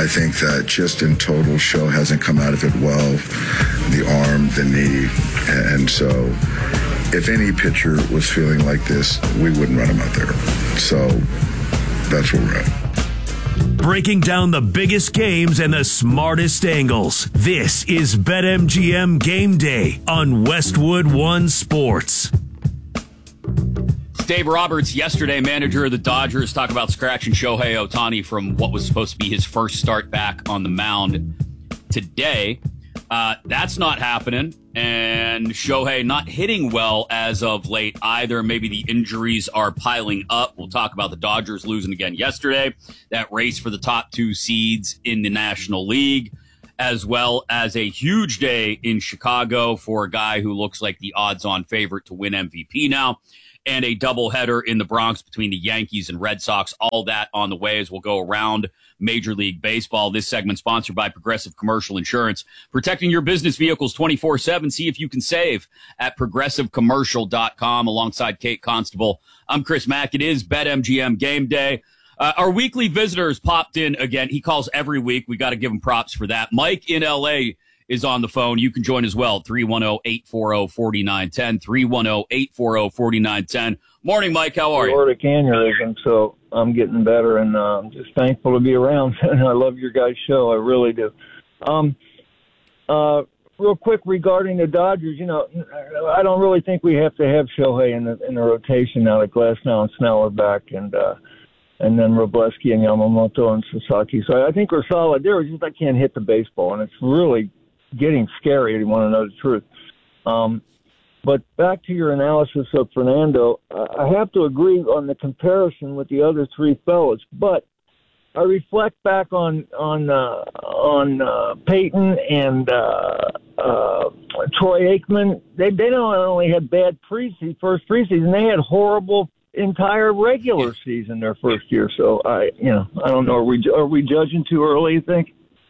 I think that just in total, Show hasn't come out of it well. The arm, the knee, and so if any pitcher was feeling like this, we wouldn't run him out there. So that's where we're at. Breaking down the biggest games and the smartest angles. This is BetMGM Game Day on Westwood One Sports. Dave Roberts, yesterday manager of the Dodgers, talk about scratching Shohei Ohtani from what was supposed to be his first start back on the mound today. That's not happening, and Shohei not hitting well as of late either. Maybe the injuries are piling up. We'll talk about the Dodgers losing again yesterday, that race for the top 2 seeds in the National League, as well as a huge day in Chicago for a guy who looks like the odds-on favorite to win MVP now, and a doubleheader in the Bronx between the Yankees and Red Sox. All that on the way as we'll go around Major League Baseball. This segment sponsored by Progressive Commercial Insurance. Protecting your business vehicles 24/7. See if you can save at progressivecommercial.com alongside Kate Constable. I'm Chris Mack. It is BetMGM Game Day. Our weekly visitors popped in again. He calls every week. We got to give him props for that. Mike in L.A. is on the phone. You can join as well. 310-840-4910. 310-840-4910. Morning, Mike. How are you? Aortic aneurysm, so I'm getting better, and I'm just thankful to be around. And I love your guys' show. I really do. Real quick regarding the Dodgers, I don't really think we have to have Shohei in the rotation now that Glasnow and Snell are back, and then Robleski and Yamamoto and Sasaki. So I think we're solid there. It's just I can't hit the baseball, and it's really getting scary if you want to know the truth. But back to your analysis of Fernando, I have to agree on the comparison with the other 3 fellas, but I reflect back on Peyton and Troy Aikman. They not only had bad first preseason, they had horrible entire regular season their first year. So I don't know. Are we judging too early, you think?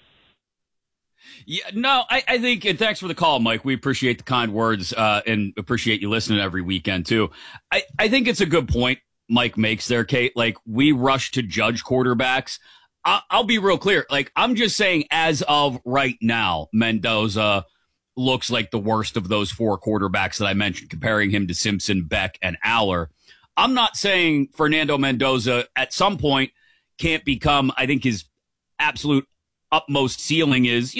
Yeah, no, I think, and thanks for the call, Mike. We appreciate the kind words, and appreciate you listening every weekend too. I think it's a good point Mike makes there, Kate. Like, we rush to judge quarterbacks. I'll be real clear. Like, I'm just saying, as of right now, Mendoza looks like the worst of those 4 quarterbacks that I mentioned, comparing him to Simpson, Beck, and Aller. I'm not saying Fernando Mendoza at some point can't become, I think his absolute utmost ceiling is,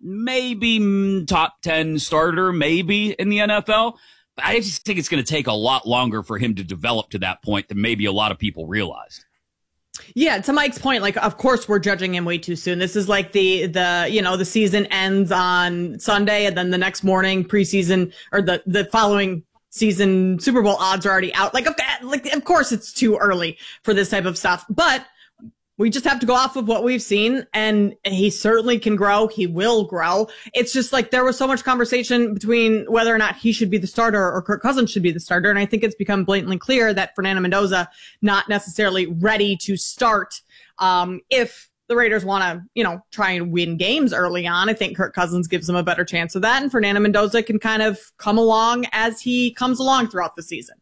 maybe top 10 starter, maybe in the NFL. But I just think it's going to take a lot longer for him to develop to that point than maybe a lot of people realized. Yeah, to Mike's point, like, of course we're judging him way too soon. This is like the season ends on Sunday, and then the next morning preseason or the following season Super Bowl odds are already out. Like, of course it's too early for this type of stuff, but we just have to go off of what we've seen, and he certainly can grow. He will grow. It's just like there was so much conversation between whether or not he should be the starter or Kirk Cousins should be the starter. And I think it's become blatantly clear that Fernando Mendoza not necessarily ready to start. If the Raiders want to, try and win games early on, I think Kirk Cousins gives them a better chance of that. And Fernando Mendoza can kind of come along as he comes along throughout the season.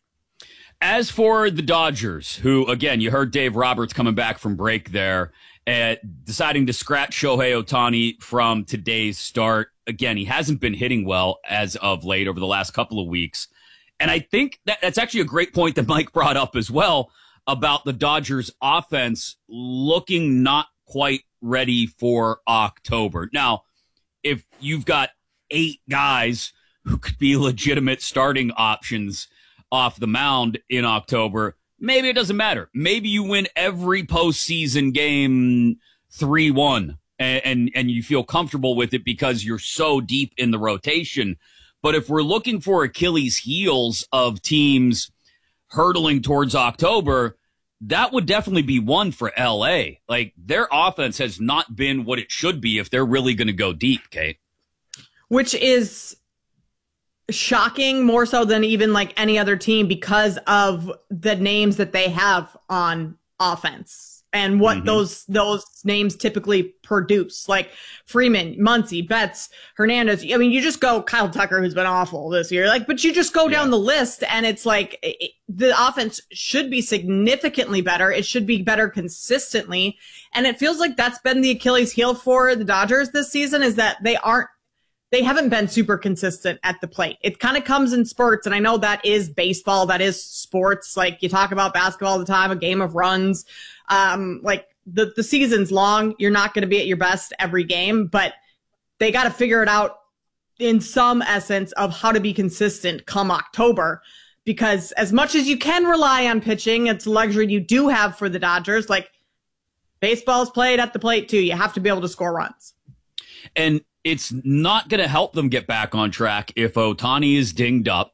As for the Dodgers, who, again, you heard Dave Roberts coming back from break there, deciding to scratch Shohei Ohtani from today's start. Again, he hasn't been hitting well as of late over the last couple of weeks. And I think that's actually a great point that Mike brought up as well about the Dodgers offense looking not quite ready for October. Now, if you've got 8 guys who could be legitimate starting options off the mound in October, maybe it doesn't matter. Maybe you win every postseason game 3-1 and you feel comfortable with it because you're so deep in the rotation. But if we're looking for Achilles heels of teams hurtling towards October, that would definitely be one for LA. Like, their offense has not been what it should be if they're really going to go deep, Kate. Which is shocking, more so than even like any other team, because of the names that they have on offense. and what those names typically produce, like Freeman, Muncy, Betts, Hernandez. I mean, you just go Kyle Tucker, who's been awful this year, like, but you just go down the list, and it's like the offense should be significantly better. It should be better consistently, and it feels like that's been the Achilles heel for the Dodgers this season, is that they haven't been super consistent at the plate. It kind of comes in spurts, and I know that is baseball, that is sports. Like, you talk about basketball all the time, a game of runs. Like, the season's long. You're not going to be at your best every game, but they got to figure it out in some essence of how to be consistent come October, because as much as you can rely on pitching, it's a luxury you do have for the Dodgers. Like, baseball's played at the plate too. You have to be able to score runs. And it's not going to help them get back on track if Ohtani is dinged up,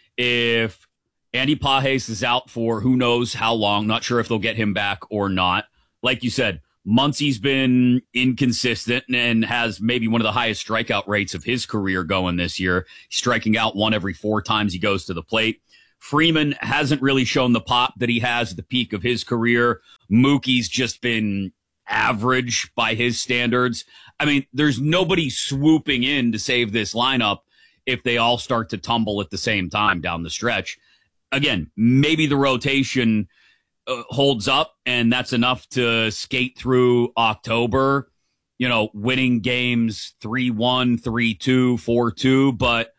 if Andy Pages is out for who knows how long. Not sure if they'll get him back or not. Like you said, Muncy's been inconsistent and has maybe one of the highest strikeout rates of his career going this year, striking out 1 every 4 times he goes to the plate. Freeman hasn't really shown the pop that he has at the peak of his career. Mookie's just been average by his standards. I mean, there's nobody swooping in to save this lineup if they all start to tumble at the same time down the stretch. Again, maybe the rotation holds up, and that's enough to skate through October, winning games 3-1, 3-2, 4-2. But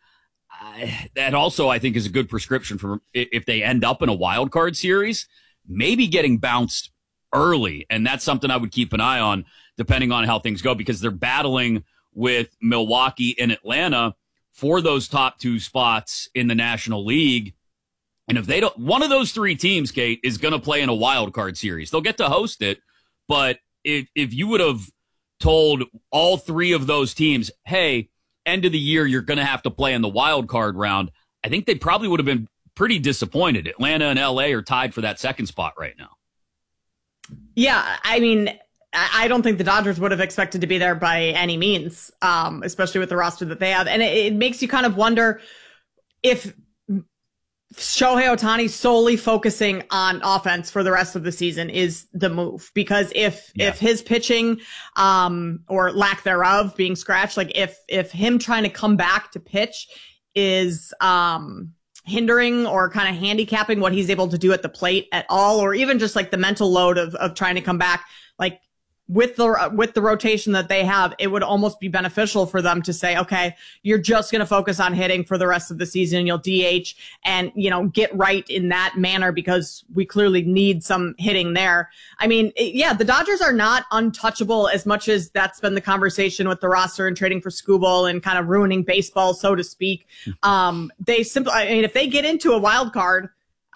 that also, I think, is a good prescription for if they end up in a wild card series, maybe getting bounced early. And that's something I would keep an eye on depending on how things go, because they're battling with Milwaukee and Atlanta for those top 2 spots in the National League. And if they don't, one of those 3 teams, Kate, is going to play in a wild card series. They'll get to host it. But if you would have told all 3 of those teams, hey, end of the year, you're going to have to play in the wild card round, I think they probably would have been pretty disappointed. Atlanta and LA are tied for that 2nd spot right now. Yeah, I mean, I don't think the Dodgers would have expected to be there by any means, especially with the roster that they have. And it makes you kind of wonder if Shohei Ohtani solely focusing on offense for the rest of the season is the move. Because if his pitching, or lack thereof being scratched, like if him trying to come back to pitch is, hindering or kind of handicapping what he's able to do at the plate at all, or even just like the mental load of trying to come back, like with the rotation that they have, it would almost be beneficial for them to say, okay, you're just going to focus on hitting for the rest of the season, and you'll DH and, get right in that manner, because we clearly need some hitting there. I mean, yeah, the Dodgers are not untouchable, as much as that's been the conversation with the roster and trading for Skubal and kind of ruining baseball, so to speak. If they get into a wild card,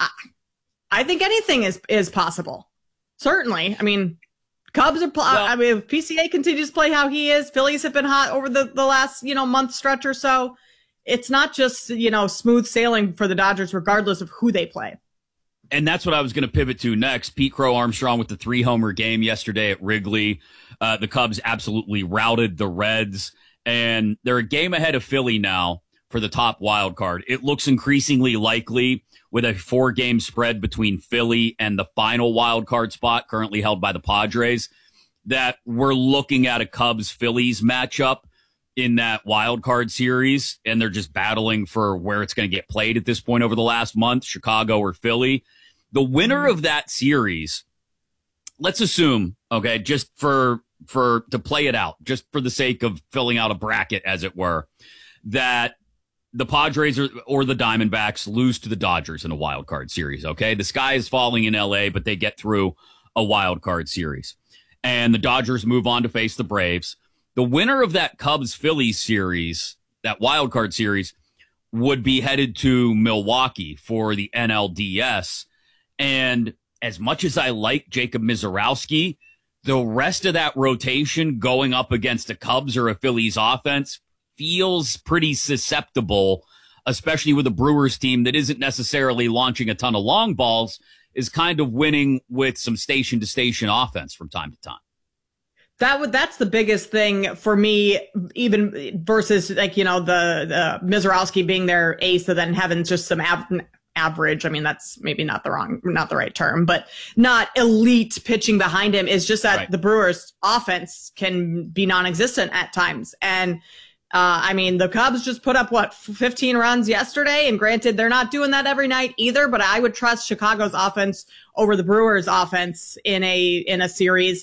I think anything is possible. Certainly. I mean, Cubs are, if PCA continues to play how he is, Phillies have been hot over the last, month stretch or so. It's not just, smooth sailing for the Dodgers, regardless of who they play. And that's what I was going to pivot to next. Pete Crow Armstrong with the 3-homer game yesterday at Wrigley. The Cubs absolutely routed the Reds, and they're a game ahead of Philly now for the top wild card. It looks increasingly likely, with a 4-game spread between Philly and the final wild card spot currently held by the Padres, that we're looking at a Cubs-Phillies matchup in that wild card series, and they're just battling for where it's going to get played at this point over the last month, Chicago or Philly. The winner of that series, let's assume, okay, just to play it out, just for the sake of filling out a bracket, as it were, that the Padres or the Diamondbacks lose to the Dodgers in a wild card series, okay? The sky is falling in LA, but they get through a wild card series. And the Dodgers move on to face the Braves. The winner of that Cubs-Phillies series, that wild card series, would be headed to Milwaukee for the NLDS. And as much as I like Jacob Misiorowski, the rest of that rotation going up against a Cubs or a Phillies offense feels pretty susceptible, especially with a Brewers team that isn't necessarily launching a ton of long balls, is kind of winning with some station-to-station offense from time to time. That's the biggest thing for me, even versus the Misiorowski being their ace, and then having just some average. I mean, that's maybe not the right term, but not elite pitching behind him. Is just that the Brewers offense can be non-existent at times. And I mean, the Cubs just put up 15 runs yesterday, and granted, they're not doing that every night either, but I would trust Chicago's offense over the Brewers offense in a series.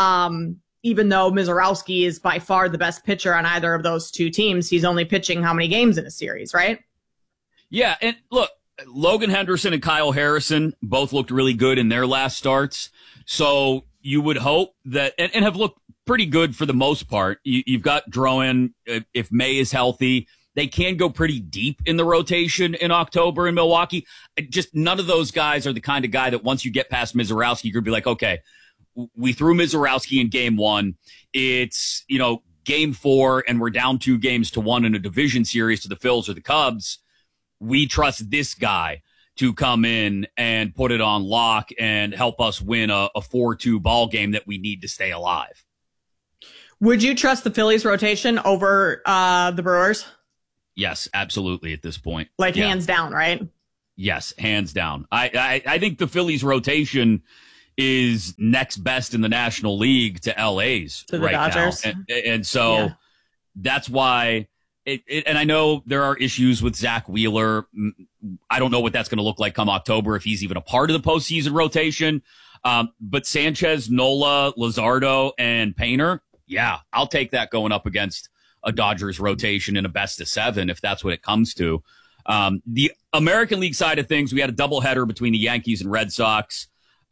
Even though Mizorowski is by far the best pitcher on either of those two teams, he's only pitching how many games in a series, right? Yeah, and look, Logan Henderson and Kyle Harrison both looked really good in their last starts. So you would hope that, and have looked pretty good for the most part. You've got Drouin, if May is healthy. They can go pretty deep in the rotation in October in Milwaukee. Just none of those guys are the kind of guy that once you get past Mizorowski, you're going to be like, okay, we threw Mizorowski in game 1. It's, game 4, and we're down 2-1 in a division series to the Phils or the Cubs. We trust this guy to come in and put it on lock and help us win a 4-2 ball game that we need to stay alive. Would you trust the Phillies rotation over the Brewers? Yes, absolutely at this point. Hands down, right? Yes, hands down. I think the Phillies rotation is next best in the National League to LA's to the right Dodgers. now. And so that's why and I know there are issues with Zach Wheeler. I don't know what that's going to look like come October, if he's even a part of the postseason rotation. But Sanchez, Nola, Luzardo, and Painter, yeah, I'll take that going up against a Dodgers rotation in a best of 7 if that's what it comes to. The American League side of things, we had a doubleheader between the Yankees and Red Sox.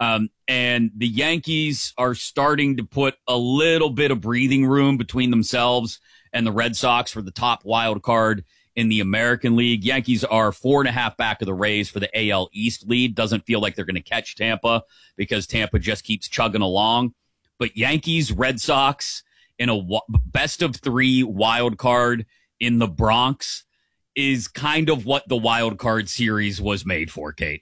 And the Yankees are starting to put a little bit of breathing room between themselves and the Red Sox for the top wild card in the American League. Yankees are 4.5 back of the Rays for the AL East lead. Doesn't feel like they're going to catch Tampa because Tampa just keeps chugging along. But Yankees, Red Sox in a best of 3 wild card in the Bronx is kind of what the wild card series was made for, Kate.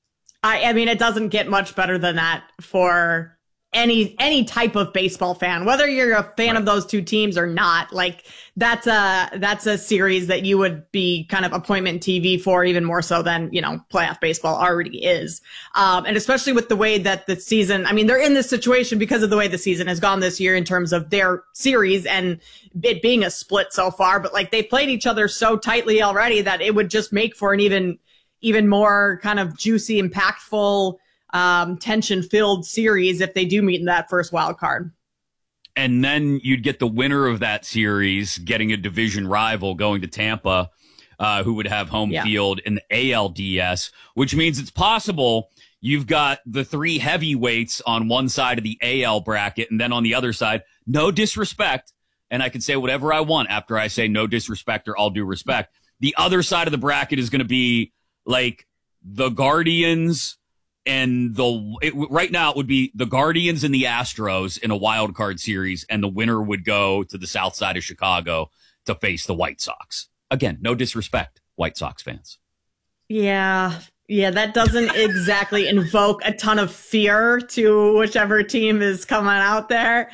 I mean, it doesn't get much better than that for any type of baseball fan, whether you're a fan of those two teams or not. Like that's a series that you would be kind of appointment TV for, even more so than, playoff baseball already is. And especially with the way that the season, I mean, they're in this situation because of the way the season has gone this year in terms of their series and it being a split so far, but like they played each other so tightly already that it would just make for an even more kind of juicy, impactful, tension-filled series if they do meet in that first wild card. And then you'd get the winner of that series getting a division rival going to Tampa, who would have home field in the ALDS, which means it's possible you've got the 3 heavyweights on one side of the AL bracket, and then on the other side, no disrespect, and I can say whatever I want after I say no disrespect or all due respect. The other side of the bracket is going to be like the Guardians and right now it would be the Guardians and the Astros in a wild card series, and the winner would go to the south side of Chicago to face the White Sox. Again, no disrespect, White Sox fans. Yeah, that doesn't exactly invoke a ton of fear to whichever team is coming out there.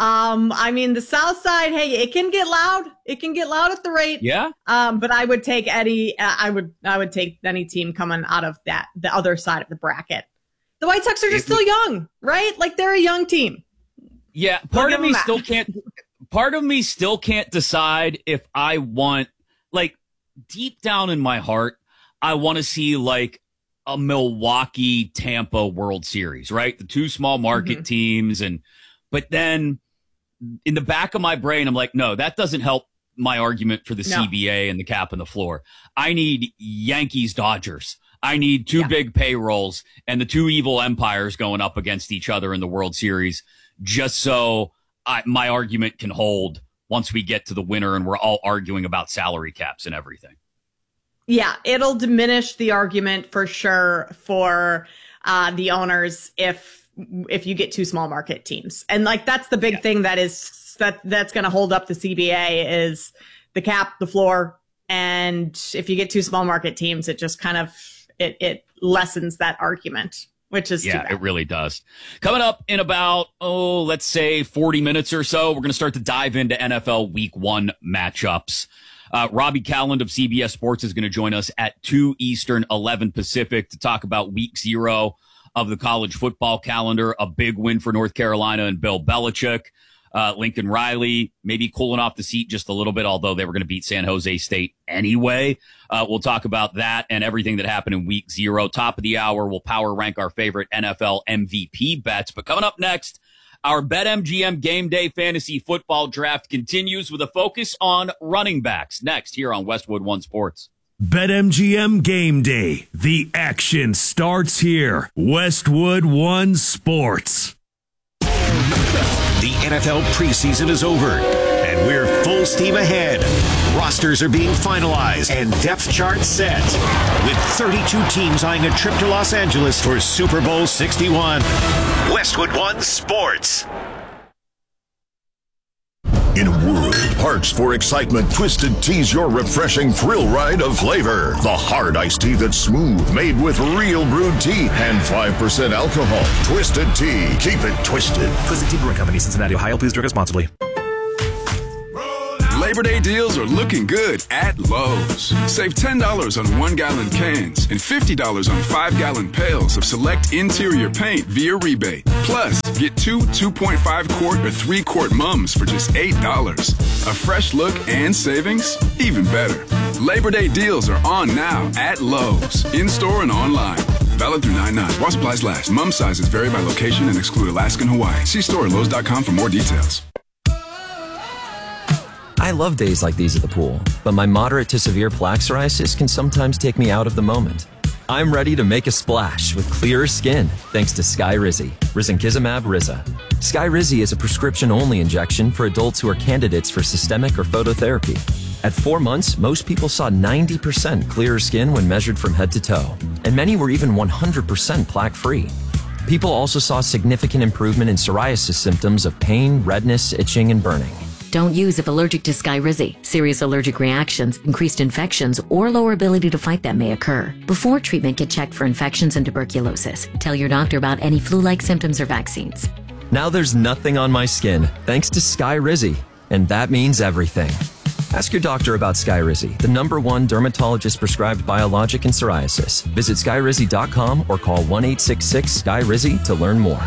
I mean, the South Side, hey, it can get loud. It can get loud at the rate. Yeah. But I would take I would take any team coming out of the other side of the bracket. The White Sox are just still young, right? Like they're a young team. Yeah. Part of me still can't decide if I want, like, deep down in my heart, I want to see like a Milwaukee Tampa World Series, right? The 2 small market teams. But then in the back of my brain, I'm like, no, that doesn't help my argument for the CBA and the cap and the floor. I need Yankees Dodgers. I need 2 big payrolls and the 2 evil empires going up against each other in the World Series, just so my argument can hold once we get to the winter and we're all arguing about salary caps and everything. Yeah, it'll diminish the argument for sure for the owners if you get 2 small market teams. And like that's the big thing that's going to hold up the CBA is the cap, the floor. And if you get 2 small market teams, it just kind of it lessens that argument, which is too bad. It really does. Coming up in about, let's say 40 minutes or so, we're going to start to dive into NFL Week 1 matchups. Robbie Calland of CBS Sports is going to join us at 2 Eastern, 11 Pacific to talk about week 0 of the college football calendar. A big win for North Carolina and Bill Belichick. Lincoln Riley maybe cooling off the seat just a little bit, although they were going to beat San Jose State anyway. We'll talk about that and everything that happened in week 0. Top of the hour, we'll power rank our favorite NFL MVP bets. But coming up next, our BetMGM Game Day Fantasy Football Draft continues with a focus on running backs. Next here on Westwood One Sports. BetMGM Game Day. The action starts here. Westwood One Sports. The NFL preseason is over, and we're full steam ahead. Rosters are being finalized and depth charts set, with 32 teams eyeing a trip to Los Angeles for Super Bowl 61. Westwood One Sports. In a world parched for excitement, Twisted Tea's your refreshing thrill ride of flavor. The hard iced tea that's smooth, made with real brewed tea and 5% alcohol. Twisted Tea. Keep it twisted. Twisted Tea Brewing Company, Cincinnati, Ohio. Please drink responsibly. Labor Day deals are looking good at Lowe's. Save $10 on 1-gallon cans and $50 on 5-gallon pails of select interior paint via rebate. Plus, get 2 2.5-quart or 3-quart mums for just $8. A fresh look and savings? Even better. Labor Day deals are on now at Lowe's, in-store and online. Valid through 9/9. While supplies last. Mum sizes vary by location and exclude Alaska and Hawaii. See store at Lowe's.com for more details. I love days like these at the pool, but my moderate to severe plaque psoriasis can sometimes take me out of the moment. I'm ready to make a splash with clearer skin thanks to Skyrizi, risankizumab Riza. Skyrizi is a prescription-only injection for adults who are candidates for systemic or phototherapy. At 4 months, most people saw 90% clearer skin when measured from head to toe, and many were even 100% plaque-free. People also saw significant improvement in psoriasis symptoms of pain, redness, itching, and burning. Don't use if allergic to Skyrizi. Serious allergic reactions, increased infections, or lower ability to fight them may occur. Before treatment, get checked for infections and tuberculosis. Tell your doctor about any flu-like symptoms or vaccines. Now there's nothing on my skin thanks to Skyrizi, and that means everything. Ask your doctor about Skyrizi, the #1 dermatologist-prescribed biologic in psoriasis. Visit Skyrizi.com or call 1-866-SKYRIZI to learn more.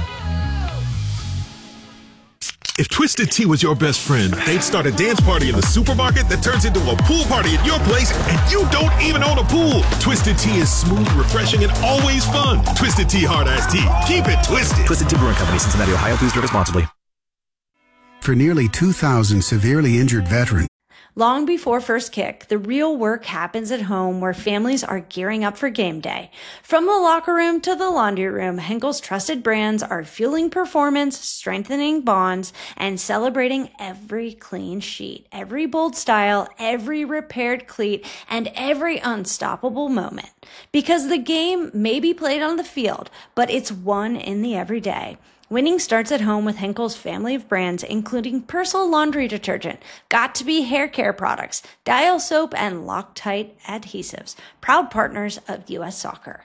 If Twisted Tea was your best friend, they'd start a dance party in the supermarket that turns into a pool party at your place, and you don't even own a pool. Twisted Tea is smooth, refreshing, and always fun. Twisted Tea Hard Iced Tea. Keep it twisted. Twisted Tea Brewing Company, Cincinnati, Ohio. Please drink responsibly. For nearly 2,000 severely injured veterans. Long before first kick, the real work happens at home where families are gearing up for game day. From the locker room to the laundry room, Henkel's trusted brands are fueling performance, strengthening bonds, and celebrating every clean sheet, every bold style, every repaired cleat, and every unstoppable moment. Because the game may be played on the field, but it's won in the everyday. Winning starts at home with Henkel's family of brands, including Persil laundry detergent, Got2b hair care products, Dial soap, and Loctite adhesives. Proud partners of U.S. Soccer.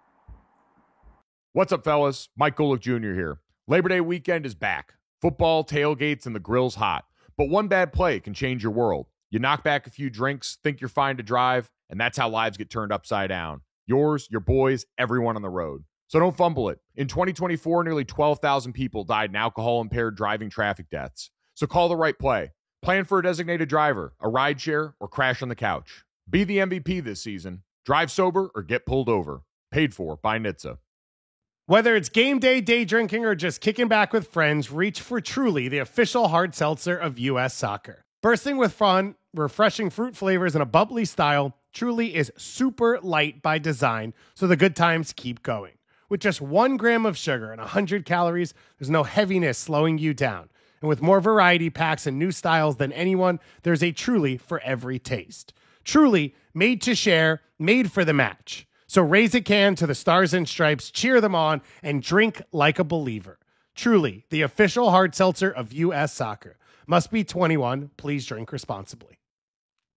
What's up, fellas? Mike Golick Jr. here. Labor Day weekend is back. Football, tailgates, and the grill's hot. But one bad play can change your world. You knock back a few drinks, think you're fine to drive, and that's how lives get turned upside down. Yours, your boys, everyone on the road. So don't fumble it. In 2024, nearly 12,000 people died in alcohol-impaired driving traffic deaths. So call the right play. Plan for a designated driver, a rideshare, or crash on the couch. Be the MVP this season. Drive sober or get pulled over. Paid for by NHTSA. Whether it's game day, day drinking, or just kicking back with friends, reach for Truly, the official hard seltzer of U.S. Soccer. Bursting with fun, refreshing fruit flavors, and a bubbly style, Truly is super light by design, so the good times keep going. With just 1 gram of sugar and 100 calories, there's no heaviness slowing you down. And with more variety packs and new styles than anyone, there's a Truly for every taste. Truly, made to share, made for the match. So raise a can to the Stars and Stripes, cheer them on, and drink like a believer. Truly, the official hard seltzer of U.S. Soccer. Must be 21. Please drink responsibly.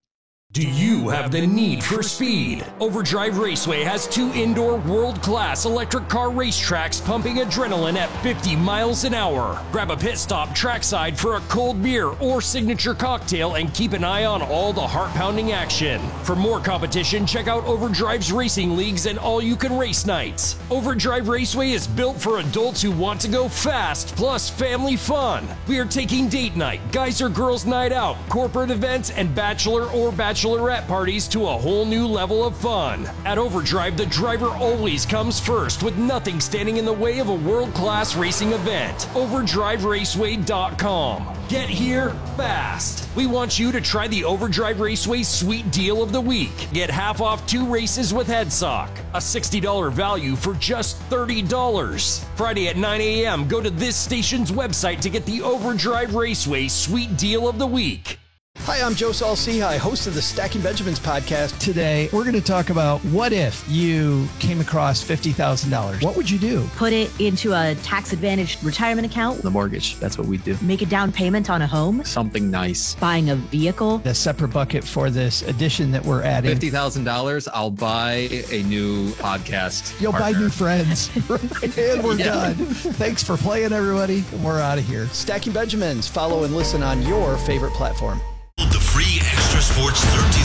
Do you have the need for speed? Overdrive Raceway has 2 indoor world-class electric car racetracks pumping adrenaline at 50 miles an hour. Grab a pit stop trackside for a cold beer or signature cocktail and keep an eye on all the heart-pounding action. For more competition, check out Overdrive's racing leagues and all-you-can-race nights. Overdrive Raceway is built for adults who want to go fast, plus family fun. We are taking date night, guys or girls night out, corporate events, and bachelor or bachelorette parties to a whole new level of fun. At Overdrive, the driver always comes first, with nothing standing in the way of a world-class racing event. OverdriveRaceway.com. Get here fast. We want you to try the Overdrive Raceway Sweet Deal of the Week. Get half off 2 races with HeadSock. A $60 value for just $30. Friday at 9 a.m., go to this station's website to get the Overdrive Raceway Sweet Deal of the Week. Hi, I'm Joe Saul-Sehy, host of the Stacking Benjamins podcast. Today, we're going to talk about what if you came across $50,000. What would you do? Put it into a tax-advantaged retirement account. The mortgage, that's what we do. Make a down payment on a home. Something nice. Buying a vehicle. A separate bucket for this addition that we're adding. $50,000, I'll buy a new podcast. You'll partner. buy new friends. And we're done. Thanks for playing, everybody. We're out of here. Stacking Benjamins. Follow and listen on your favorite platform. The free Extra Sports 13